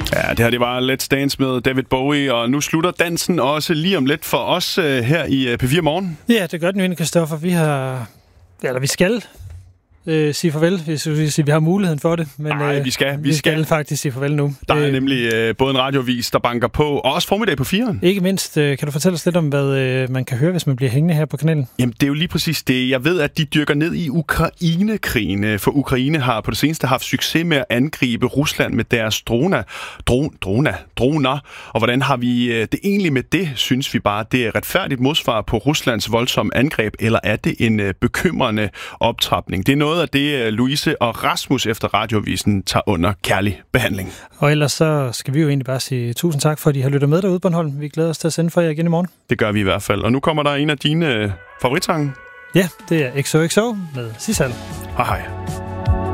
Ja, det her det var Let's Dance med David Bowie, og nu slutter dansen også lige om lidt for os her i P4 Morgen. Ja, det gør den jo egentlig, Christoffer. Vi skal sige farvel, hvis vi har muligheden for det. Men nej, vi skal faktisk sige farvel nu. Der er nemlig både en radiovis, der banker på, og også formiddag på 4'eren. Ikke mindst, kan du fortælle os lidt om, hvad man kan høre, hvis man bliver hængende her på kanalen? Jamen, det er jo lige præcis det. Jeg ved, at de dykker ned i Ukraine-krigen, for Ukraine har på det seneste haft succes med at angribe Rusland med deres droner. Og hvordan har vi det egentlig med det? Synes vi bare, det er retfærdigt modsvar på Ruslands voldsomme angreb, eller er det en bekymrende optrapning? Det er noget af det, Louise og Rasmus efter radiovisen tager under kærlig behandling. Og ellers så skal vi jo egentlig bare sige tusind tak, for at I har lyttet med derude på Bornholm. Vi glæder os til at sende for jer igen i morgen. Det gør vi i hvert fald. Og nu kommer der en af dine favoritsange. Ja, det er XOXO med Sissal. Hej hej.